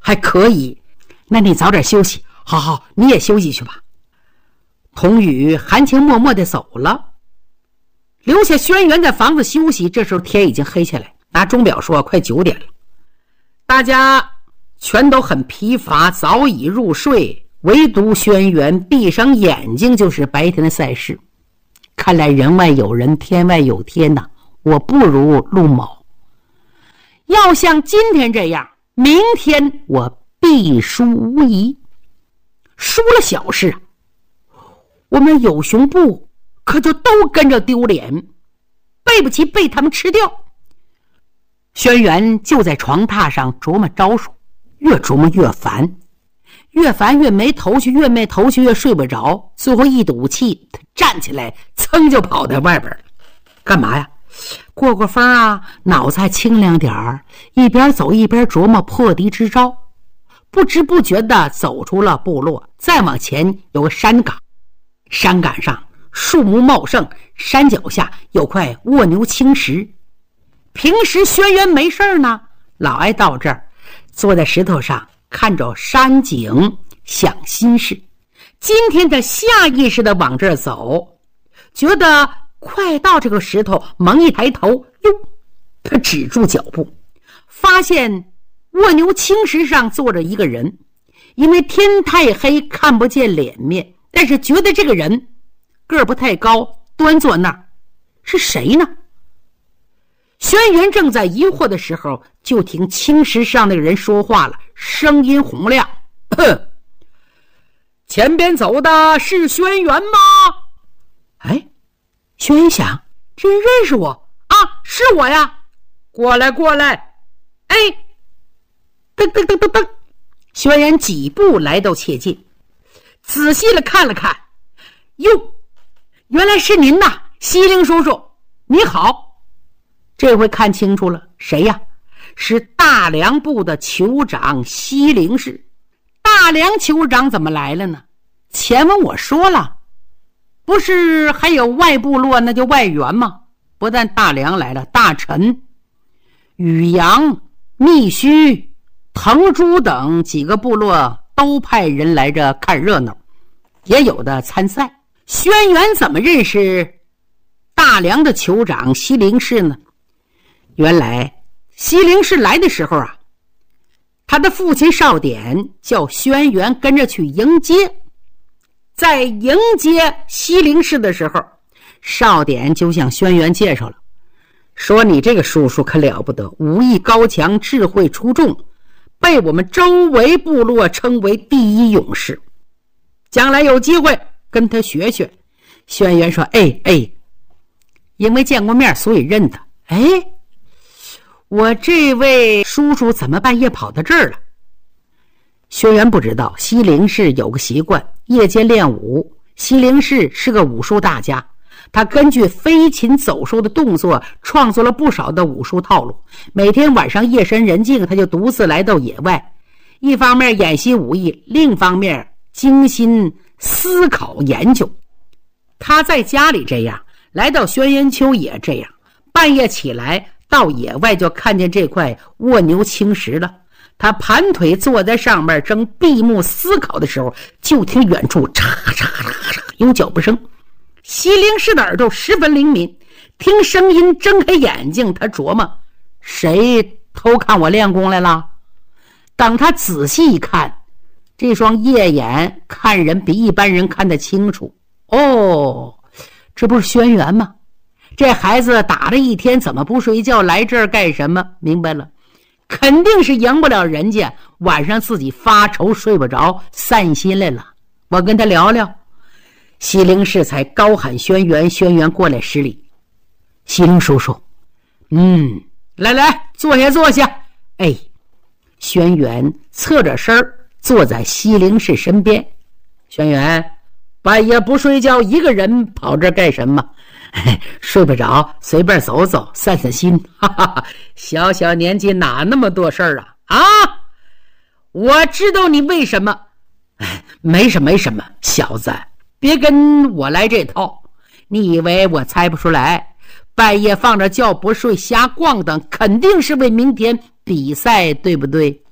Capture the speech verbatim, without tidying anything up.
还可以，那你早点休息。好好，你也休息去吧。童宇含情脉脉地走了，留下轩辕在房子休息。这时候天已经黑下来，拿钟表说快九点了，大家全都很疲乏，早已入睡，唯独轩辕闭上眼睛就是白天的赛事。看来人外有人，天外有天呐、啊，我不如陆某。要像今天这样，明天我必输无疑。输了小事，我们有熊部可就都跟着丢脸，背不齐被他们吃掉。轩辕就在床榻上琢磨招数，越琢磨越烦，越烦越没头绪，越没头绪越睡不着。最后一赌气，他站起来噌就跑到外边了。干嘛呀？过过风啊，脑子还清凉点儿。一边走一边琢磨破敌之招，不知不觉地走出了部落。再往前有个山岗，山岗上树木茂盛，山脚下有块卧牛青石。平时轩辕没事呢，老爱到这儿坐在石头上看着山景，想心事。今天他下意识地往这儿走，觉得快到这个石头，猛一抬头，哟，他止住脚步，发现卧牛青石上坐着一个人。因为天太黑看不见脸面，但是觉得这个人个儿不太高，端坐那儿，是谁呢？轩辕正在疑惑的时候，就听青石上那个人说话了，声音洪亮：前边走的是轩辕吗？哎，轩辕想，这人认识我啊，是我呀，过来过来。哎，噔噔噔噔噔，轩辕几步来到切近，仔细的看了看，哟，原来是您呐，西陵叔叔，你好。这回看清楚了，谁呀？是大梁部的酋长西陵氏。大梁酋长怎么来了呢？前文我说了，不是还有外部落，那就外援吗？不但大梁来了，大臣禹阳、密须、腾珠等几个部落都派人来这看热闹，也有的参赛。轩辕怎么认识大梁的酋长西陵氏呢？原来西陵氏来的时候啊，他的父亲少典叫轩辕跟着去迎接。在迎接西陵氏的时候，少典就向轩辕介绍了，说你这个叔叔可了不得，武艺高强，智慧出众，被我们周围部落称为第一勇士，将来有机会跟他学学。轩辕说哎哎，因为见过面所以认得。哎，我这位叔叔怎么半夜跑到这儿了？轩辕不知道西陵氏有个习惯，夜间练武。西陵氏是个武术大家，他根据飞禽走兽的动作创作了不少的武术套路。每天晚上夜深人静，他就独自来到野外，一方面演习武艺，另一方面精心思考研究。他在家里这样，来到轩辕丘也这样，半夜起来到野外就看见这块卧牛青石了。他盘腿坐在上面，正闭目思考的时候，就听远处嚓嚓嚓嚓有脚步声。西陵氏的耳朵十分灵敏，听声音睁开眼睛，他琢磨谁偷看我练功来了。当他仔细一看，这双夜眼看人比一般人看得清楚。哦，这不是轩辕吗？这孩子打了一天怎么不睡觉，来这儿干什么？明白了，肯定是赢不了人家，晚上自己发愁睡不着，散心来了。我跟他聊聊。西陵氏才高喊轩辕，轩辕过来施礼。西陵叔叔，嗯，来来，坐下坐下。哎，轩辕侧着身坐在西陵氏身边。轩辕，半夜不睡觉，一个人跑这干什么？睡不着，随便走走，散散心。哈哈，小小年纪哪那么多事儿啊？啊，我知道你为什么。哎，没什么没什么，小子，别跟我来这套。你以为我猜不出来？半夜放着觉不睡，瞎逛荡，肯定是为明天比赛，对不对？